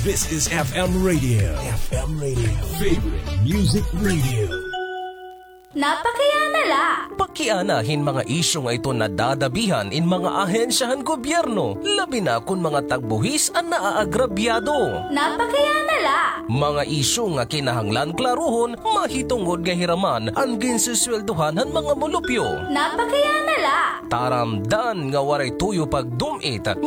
This is FM Radio. FM Radio. Favorite Music Radio. Napakianala. Pakianahin mga isyu nga ito na dadabihan in mga ahensyahan gobyerno, labi na kung mga tagbuhis ang naaagrabyado. Napakianala. Mga isyu nga kinahanglan klaruhon, mahitungod nga hiraman, ang ginsusweldohan ng mga mulupyo. Napakianala. Taramdan nga waray tuyo pagdumit,